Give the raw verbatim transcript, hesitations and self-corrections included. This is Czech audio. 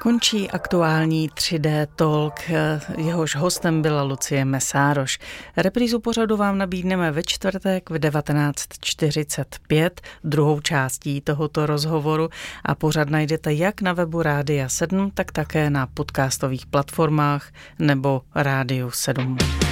Končí aktuální tři dé Talk, jehož hostem byla Lucie Mesároš. Reprízu pořadu vám nabídneme ve čtvrtek v devatenáct čtyřicet pět, druhou částí tohoto rozhovoru, a pořad najdete jak na webu Rádia sedm, tak také na podcastových platformách nebo Rádiu sedm.